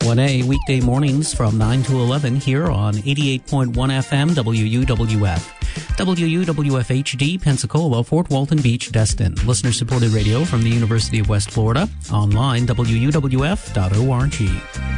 1A weekday mornings from 9 to 11 here on 88.1 FM WUWF. WUWF HD, Pensacola, Fort Walton Beach, Destin. Listener-supported radio from the University of West Florida. Online, WUWF.org.